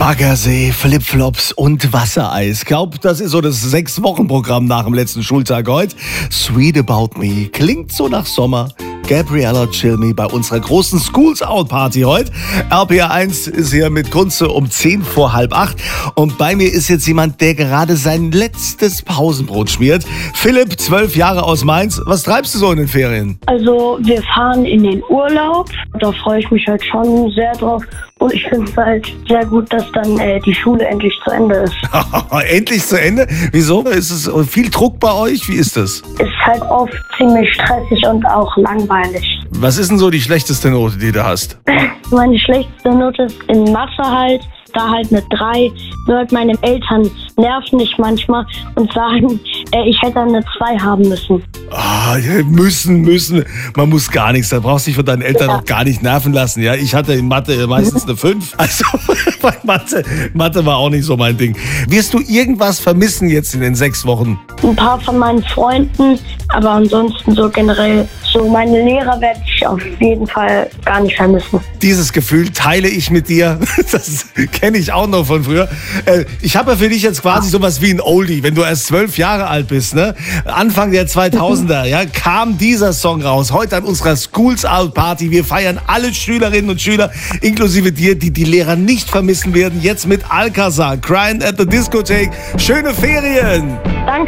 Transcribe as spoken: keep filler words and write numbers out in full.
Baggersee, Flipflops und Wassereis. Glaub, das ist so das Sechs-Wochen-Programm nach dem letzten Schultag heute. Sweet About Me klingt so nach Sommer. Gabriella Cilmi bei unserer großen Schools Out Party heute. R P R eins ist hier mit Kunze um zehn vor halb acht. Und bei mir ist jetzt jemand, der gerade sein letztes Pausenbrot schmiert. Philipp, zwölf Jahre aus Mainz. Was treibst du so in den Ferien? Also wir fahren in den Urlaub. Da freue ich mich halt schon sehr drauf. Und ich finde es halt sehr gut, dass dann äh, die Schule endlich zu Ende ist. Endlich zu Ende? Wieso? Ist es viel Druck bei euch? Wie ist das? Ist halt oft ziemlich stressig und auch langweilig. Was ist denn so die schlechteste Note, die du hast? Meine schlechteste Note ist in Mathe halt. Da halt eine drei. Nur halt meine Eltern nerven mich manchmal und sagen, äh, ich hätte eine zwei haben müssen. Ah, müssen, müssen. Man muss gar nichts. Da brauchst du dich von deinen Eltern Ja. auch gar nicht nerven lassen. Ja, ich hatte in Mathe meistens eine fünf. Also bei Mathe, Mathe war auch nicht so mein Ding. Wirst du irgendwas vermissen jetzt in den sechs Wochen? Ein paar von meinen Freunden, aber ansonsten so generell, so meine Lehrer werde ich auf jeden Fall gar nicht vermissen. Dieses Gefühl teile ich mit dir. Das kenne ich auch noch von früher. Äh, Ich habe ja für dich jetzt quasi sowas wie ein Oldie, wenn du erst zwölf Jahre alt bist. Ne? Anfang der zweitausender ja, kam dieser Song raus. Heute an unserer Schools Out Party. Wir feiern alle Schülerinnen und Schüler, inklusive dir, die die Lehrer nicht vermissen werden. Jetzt mit Alcazar, Crying at the Discotheque. Schöne Ferien! Danke.